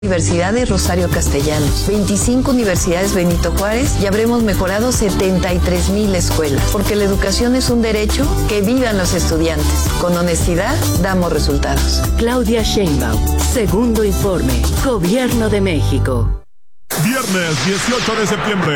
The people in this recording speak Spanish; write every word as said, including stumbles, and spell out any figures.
Universidades Rosario Castellanos, veinticinco universidades Benito Juárez y habremos mejorado setenta y tres mil escuelas. Porque la educación es un derecho, que vivan los estudiantes. Con honestidad damos resultados. Claudia Sheinbaum, segundo informe, Gobierno de México. Viernes dieciocho de septiembre.